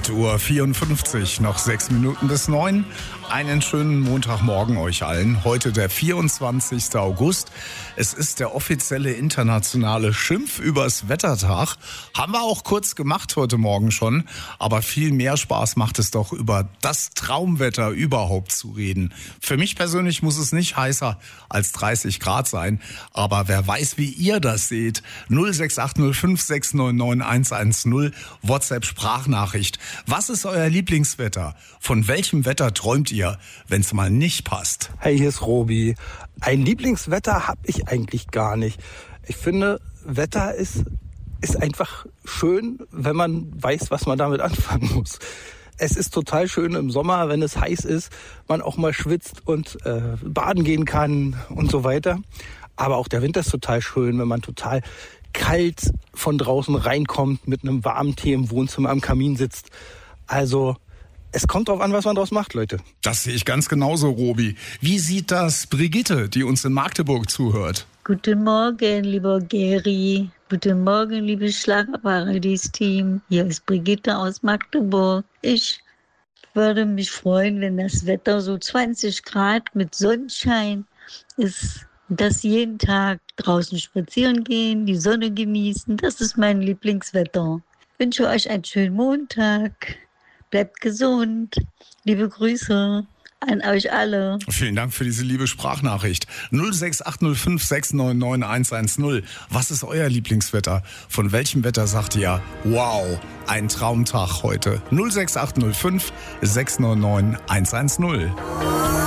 8:54 Uhr, noch 6 Minuten bis 9. Einen schönen Montagmorgen euch allen. Heute der 24. August. Es ist der offizielle internationale Schimpf übers Wettertag. Haben wir auch kurz gemacht heute Morgen schon. Aber viel mehr Spaß macht es doch, über das Traumwetter überhaupt zu reden. Für mich persönlich muss es nicht heißer als 30 Grad sein. Aber wer weiß, wie ihr das seht. 06805 699 110, WhatsApp-Sprachnachricht. Was ist euer Lieblingswetter? Von welchem Wetter träumt ihr, wenn es mal nicht passt? Hey, hier ist Robi. Ein Lieblingswetter habe ich eigentlich gar nicht. Ich finde, Wetter ist einfach schön, wenn man weiß, was man damit anfangen muss. Es ist total schön im Sommer, wenn es heiß ist, man auch mal schwitzt und baden gehen kann und so weiter. Aber auch der Winter ist total schön, wenn man total kalt von draußen reinkommt, mit einem warmen Tee im Wohnzimmer am Kamin sitzt. Also es kommt drauf an, was man draus macht, Leute. Das sehe ich ganz genauso, Robi. Wie sieht das Brigitte, die uns in Magdeburg zuhört? Guten Morgen, lieber Geri. Guten Morgen, liebes Schlagerparadies-Team. Hier ist Brigitte aus Magdeburg. Ich würde mich freuen, wenn das Wetter so 20 Grad mit Sonnenschein ist. Das jeden Tag draußen spazieren gehen, die Sonne genießen. Das ist mein Lieblingswetter. Ich wünsche euch einen schönen Montag. Bleibt gesund. Liebe Grüße an euch alle. Vielen Dank für diese liebe Sprachnachricht. 06805 699 110. Was ist euer Lieblingswetter? Von welchem Wetter sagt ihr, wow, ein Traumtag heute? 06805 699 110.